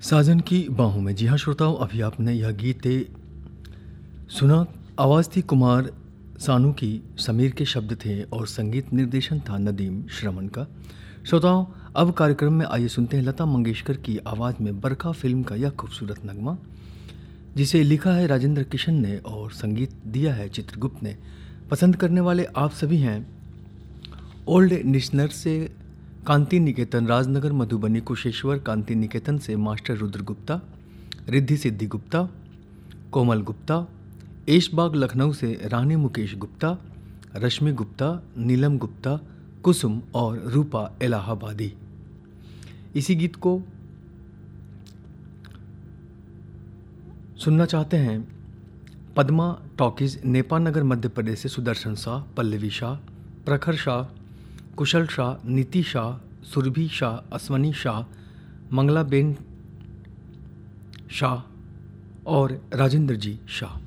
साजन की बाहों में। जी हाँ श्रोताओं, अभी आपने यह गीत सुना। आवाज़ थी कुमार सानू की, समीर के शब्द थे और संगीत निर्देशन था नदीम श्रवण का। श्रोताओं, अब कार्यक्रम में आइए सुनते हैं लता मंगेशकर की आवाज़ में बरखा फिल्म का यह खूबसूरत नगमा, जिसे लिखा है राजेंद्र किशन ने और संगीत दिया है चित्रगुप्त ने। पसंद करने वाले आप सभी हैं। ओल्ड लिसनर से कांति निकेतन, राजनगर, मधुबनी, कुशेश्वर कांति निकेतन से मास्टर रुद्र गुप्ता, रिद्धि सिद्धि गुप्ता, कोमल गुप्ता, ऐशबाग लखनऊ से रानी मुकेश गुप्ता, रश्मि गुप्ता, नीलम गुप्ता, कुसुम और रूपा इलाहाबादी। इसी गीत को सुनना चाहते हैं पद्मा टॉकीज, नेपाल नगर, मध्य प्रदेश से सुदर्शन शाह, पल्लवी शाह, प्रखर शाह, कुशल शाह, नीति शाह, सुरभि शाह, अश्वनी शाह, मंगलाबेन शाह और राजेंद्र जी शाह।